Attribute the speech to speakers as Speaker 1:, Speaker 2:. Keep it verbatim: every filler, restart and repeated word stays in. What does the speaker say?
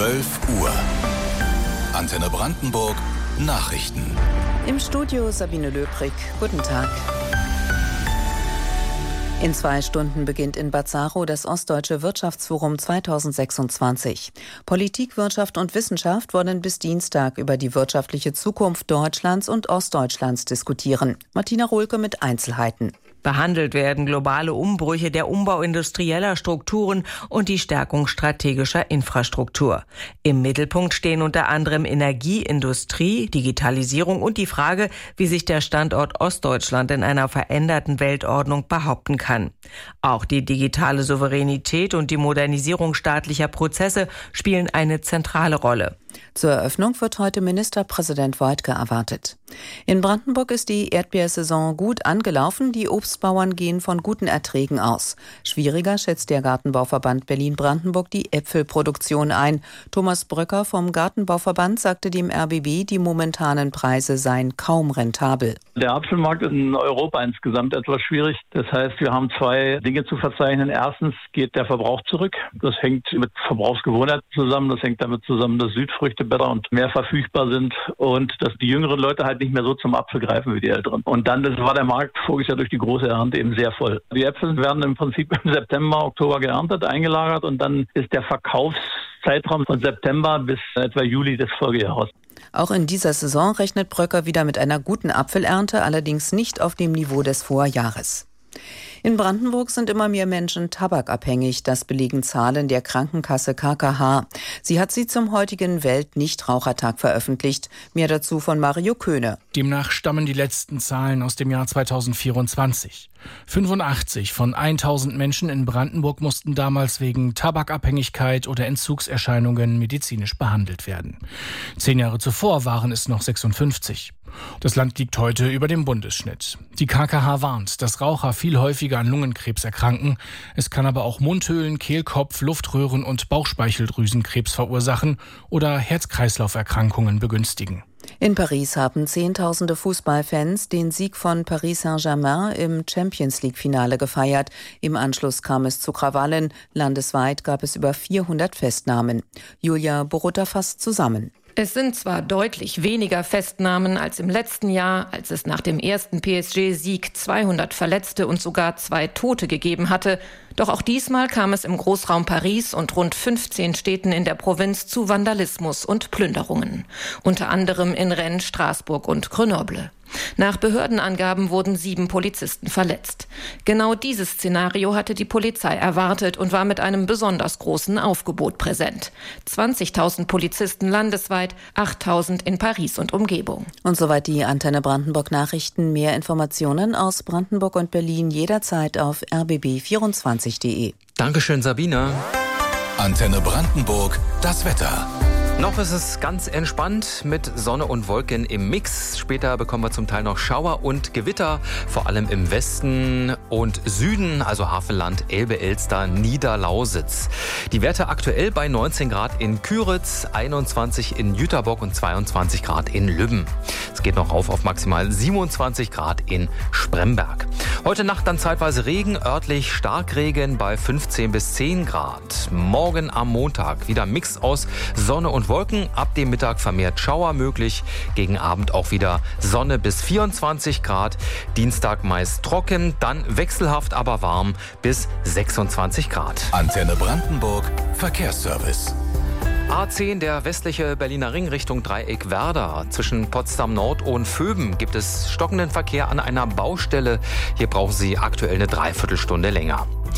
Speaker 1: zwölf Uhr. Antenne Brandenburg Nachrichten.
Speaker 2: Im Studio Sabine Löbrig. Guten Tag. In zwei Stunden beginnt in Bazzaro das Ostdeutsche Wirtschaftsforum zweitausendsechsundzwanzig. Politik, Wirtschaft und Wissenschaft wollen bis Dienstag über die wirtschaftliche Zukunft Deutschlands und Ostdeutschlands diskutieren. Martina Rohlke mit Einzelheiten.
Speaker 3: Behandelt werden globale Umbrüche, der Umbau industrieller Strukturen und die Stärkung strategischer Infrastruktur. Im Mittelpunkt stehen unter anderem Energie, Industrie, Digitalisierung und die Frage, wie sich der Standort Ostdeutschland in einer veränderten Weltordnung behaupten kann. Auch die digitale Souveränität und die Modernisierung staatlicher Prozesse spielen eine zentrale Rolle.
Speaker 2: Zur Eröffnung wird heute Ministerpräsident Woidke erwartet. In Brandenburg ist die Erdbeersaison gut angelaufen. Die Obstbauern gehen von guten Erträgen aus. Schwieriger schätzt der Gartenbauverband Berlin-Brandenburg die Äpfelproduktion ein. Thomas Bröcker vom Gartenbauverband sagte dem R B B, die momentanen Preise seien kaum rentabel.
Speaker 4: Der Apfelmarkt ist in Europa insgesamt etwas schwierig. Das heißt, wir haben zwei Dinge zu verzeichnen. Erstens geht der Verbrauch zurück. Das hängt mit Verbrauchsgewohnheiten zusammen. Das hängt damit zusammen, dass Südfrüchte besser und mehr verfügbar sind und dass die jüngeren Leute halt nicht mehr so zum Apfel greifen wie die älteren. Und dann das war der Markt voriges Jahr durch die große Ernte eben sehr voll. Die Äpfel werden im Prinzip im September, Oktober geerntet, eingelagert und dann ist der Verkaufszeitraum von September bis etwa Juli des Folgejahres.
Speaker 2: Auch in dieser Saison rechnet Bröcker wieder mit einer guten Apfelernte, allerdings nicht auf dem Niveau des Vorjahres. In Brandenburg sind immer mehr Menschen tabakabhängig. Das belegen Zahlen der Krankenkasse K K H. Sie hat sie zum heutigen Welt-Nichtrauchertag veröffentlicht. Mehr dazu von Mario Köhne.
Speaker 5: Demnach stammen die letzten Zahlen aus dem Jahr zweitausendvierundzwanzig. fünfundachtzig von tausend Menschen in Brandenburg mussten damals wegen Tabakabhängigkeit oder Entzugserscheinungen medizinisch behandelt werden. Zehn Jahre zuvor waren es noch sechsundfünfzig. Das Land liegt heute über dem Bundesschnitt. Die K K H warnt, dass Raucher viel häufiger an Lungenkrebs erkranken. Es kann aber auch Mundhöhlen, Kehlkopf, Luftröhren- und Bauchspeicheldrüsenkrebs verursachen oder Herz-Kreislauf-Erkrankungen begünstigen.
Speaker 2: In Paris haben Zehntausende Fußballfans den Sieg von Paris Saint-Germain im Champions-League-Finale gefeiert. Im Anschluss kam es zu Krawallen. Landesweit gab es über vierhundert Festnahmen. Julia Borutta fasst zusammen.
Speaker 6: Es sind zwar deutlich weniger Festnahmen als im letzten Jahr, als es nach dem ersten P S G-Sieg zweihundert Verletzte und sogar zwei Tote gegeben hatte. Doch auch diesmal kam es im Großraum Paris und rund fünfzehn Städten in der Provinz zu Vandalismus und Plünderungen. Unter anderem in Rennes, Straßburg und Grenoble. Nach Behördenangaben wurden sieben Polizisten verletzt. Genau dieses Szenario hatte die Polizei erwartet und war mit einem besonders großen Aufgebot präsent. zwanzigtausend Polizisten landesweit, achttausend in Paris und Umgebung.
Speaker 2: Und soweit die Antenne Brandenburg Nachrichten. Mehr Informationen aus Brandenburg und Berlin jederzeit auf r b b vierundzwanzig punkt d e.
Speaker 7: Dankeschön, Sabine.
Speaker 1: Antenne Brandenburg, das Wetter.
Speaker 7: Noch ist es ganz entspannt mit Sonne und Wolken im Mix. Später bekommen wir zum Teil noch Schauer und Gewitter, vor allem im Westen und Süden, also Havelland, Elbe, Elster, Niederlausitz. Die Werte aktuell bei neunzehn Grad in Küritz, einundzwanzig in Jüterbock und zweiundzwanzig Grad in Lübben. Es geht noch rauf auf maximal siebenundzwanzig Grad in Spremberg. Heute Nacht dann zeitweise Regen, örtlich Starkregen bei fünfzehn bis zehn Grad. Morgen am Montag wieder Mix aus Sonne und Wolken, ab dem Mittag vermehrt Schauer möglich, gegen Abend auch wieder Sonne bis vierundzwanzig Grad, Dienstag meist trocken, dann wechselhaft, aber warm bis sechsundzwanzig Grad.
Speaker 1: Antenne Brandenburg, Verkehrsservice.
Speaker 7: A zehn, der westliche Berliner Ring Richtung Dreieck Werder. Zwischen Potsdam Nord und Vöben gibt es stockenden Verkehr an einer Baustelle. Hier brauchen Sie aktuell eine Dreiviertelstunde länger.